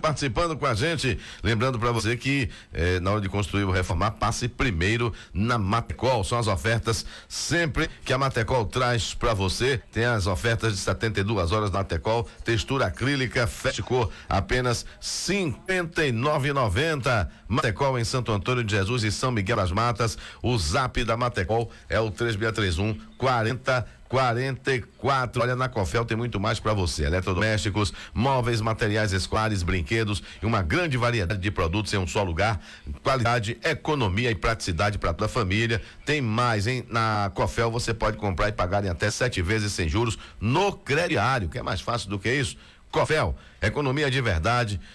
participando com a gente. Lembrando para você que na hora de construir ou reformar, passe primeiro na Matecol. São as ofertas sempre que a Matecol traz para você. Tem as ofertas de 72 horas na Matecol, textura acrílica, Festcor, apenas R$59,90. Matecol em Santo Antônio de Jesus e São Miguel das Matas. O zap da Matecol é o 3631 4044. Olha, na Cofel tem muito mais para você: eletrodomésticos, móveis, materiais escolares, brinquedos e uma grande variedade de produtos em um só lugar. Qualidade, economia e praticidade para toda a família. Tem mais, hein? Na Cofel você pode comprar e pagar em até 7 vezes sem juros no crediário, que é mais fácil do que isso. Cofel, economia de verdade.